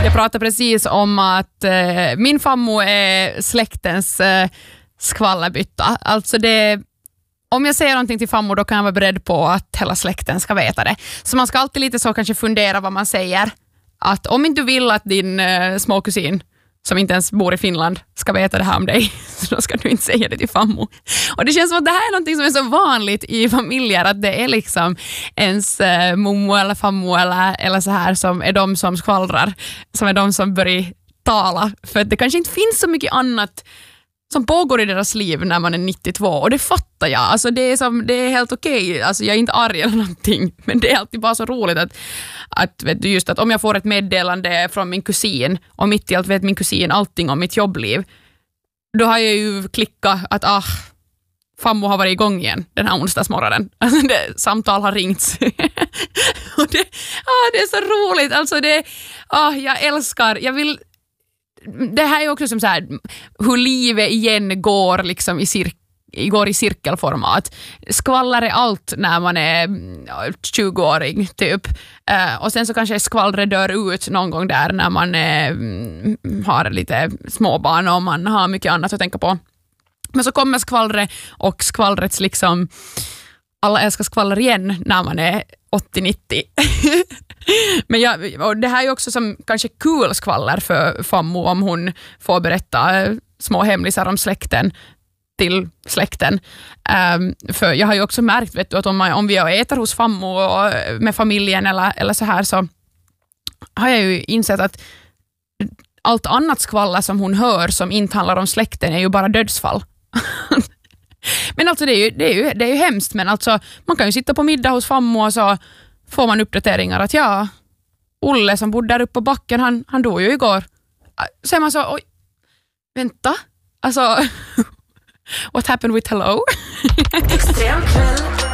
Jag pratade precis om att min fammo är släktens skvallerbytta. Alltså om jag säger någonting till fammo, då kan jag vara beredd på att hela släkten ska veta det. Så man ska alltid lite så kanske fundera vad man säger. Att om inte du vill att din småkusin som inte ens bor i Finland ska veta det här om dig, så då ska du inte säga det till fammo. Och det känns som att det här är någonting som är så vanligt i familjer, att det är liksom ens mommo eller fammo eller så här som är de som skvallrar, som är de som börjar tala. För att det kanske inte finns så mycket annat som pågår i deras liv när man är 92, och det fattar jag. Alltså det är helt okej. Alltså jag är inte arg eller någonting, men det är alltid bara så roligt att vet du, just att om jag får ett meddelande från min kusin och mitt i allt vet min kusin allting om mitt jobbliv, då har jag ju klickat att fammo har varit igång igen den här onsdagsmorgonen. Alltså samtal har ringts. Och det är så roligt. Alltså jag älskar, det här är också som så här, hur livet igen går liksom går i cirkelformat. Skvaller är allt när man är 20-åring typ. Och sen så kanske skvallret dör ut någon gång där när man har lite småbarn och man har mycket annat att tänka på. Men så kommer skvallret och skvallrets liksom, alla älskar skvaller igen när man är 80-90. Men och det här är ju också som kanske kul skvaller för fammo om hon får berätta små hemlisar om släkten till släkten. För jag har ju också märkt, vet du, att om vi äter hos fammo och med familjen eller så här, så har jag ju insett att allt annat skvaller som hon hör som inte handlar om släkten är ju bara dödsfall. Men alltså det är ju hemskt, men alltså man kan ju sitta på middag hos fammo och så får man uppdateringar att Olle som bodde där uppe på backen, han dog ju igår. Så är man så, oj, vänta, alltså what happened with hello?